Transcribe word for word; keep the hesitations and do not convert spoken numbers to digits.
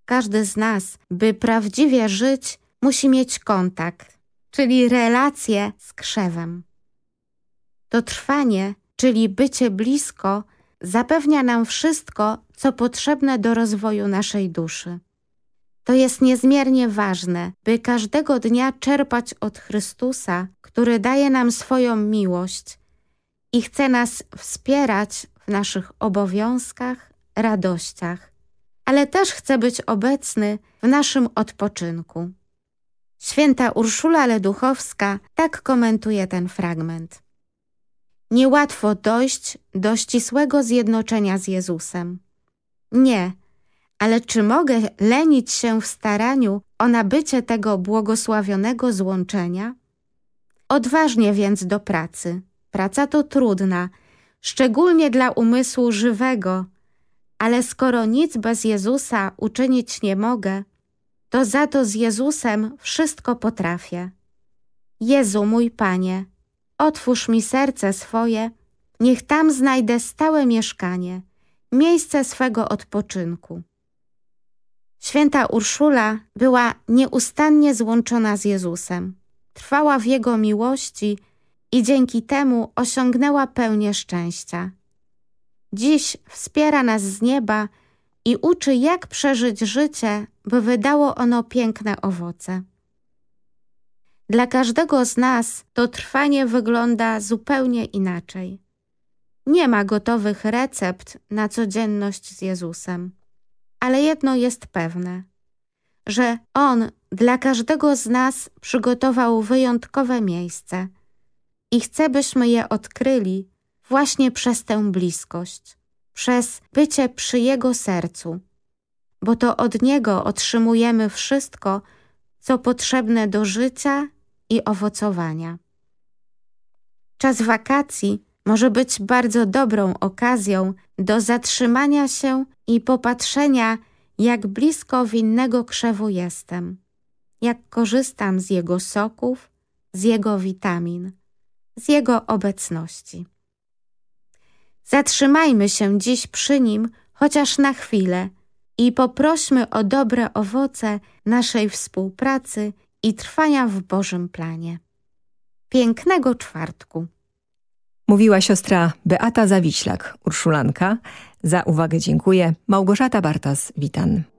każdy z nas, by prawdziwie żyć, musi mieć kontakt, czyli relację z krzewem. To trwanie, czyli bycie blisko, zapewnia nam wszystko, co potrzebne do rozwoju naszej duszy. To jest niezmiernie ważne, by każdego dnia czerpać od Chrystusa, który daje nam swoją miłość i chce nas wspierać w naszych obowiązkach, radościach, ale też chce być obecny w naszym odpoczynku. Święta Urszula Leduchowska tak komentuje ten fragment. Niełatwo dojść do ścisłego zjednoczenia z Jezusem. Nie, ale czy mogę lenić się w staraniu o nabycie tego błogosławionego złączenia? Odważnie więc do pracy. Praca to trudna, szczególnie dla umysłu żywego, ale skoro nic bez Jezusa uczynić nie mogę, to za to z Jezusem wszystko potrafię. Jezu mój Panie, otwórz mi serce swoje, niech tam znajdę stałe mieszkanie, miejsce swego odpoczynku. Święta Urszula była nieustannie złączona z Jezusem, trwała w Jego miłości i dzięki temu osiągnęła pełnię szczęścia. Dziś wspiera nas z nieba i uczy, jak przeżyć życie, by wydało ono piękne owoce. Dla każdego z nas to trwanie wygląda zupełnie inaczej. Nie ma gotowych recept na codzienność z Jezusem, ale jedno jest pewne, że On dla każdego z nas przygotował wyjątkowe miejsce i chce, byśmy je odkryli właśnie przez tę bliskość, przez bycie przy Jego sercu, bo to od Niego otrzymujemy wszystko, co potrzebne do życia i owocowania. Czas wakacji może być bardzo dobrą okazją do zatrzymania się i popatrzenia, jak blisko winnego krzewu jestem, jak korzystam z jego soków, z jego witamin, z jego obecności. Zatrzymajmy się dziś przy nim chociaż na chwilę i poprośmy o dobre owoce naszej współpracy i trwania w Bożym planie. Pięknego czwartku. Mówiła siostra Beata Zawiślak, urszulanka. Za uwagę dziękuję. Małgorzata Bartas, witam.